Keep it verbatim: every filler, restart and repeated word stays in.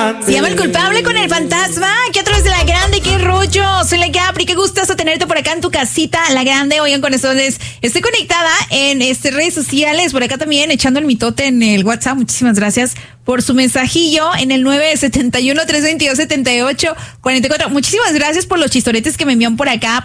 grande. Se llama El Culpable con El Fantasma, aquí a través de La Grande. ¡Qué rollo! Soy la Capri, qué gustazo tenerte por acá en tu casita, La Grande. Oigan, con eso estoy conectada en este, redes sociales, por acá también echando el mitote en el WhatsApp. Muchísimas gracias por su mensajillo en el nueve siete uno, tres dos dos, siete ocho cuatro cuatro. Muchísimas gracias por los chistoretes que me envían por acá.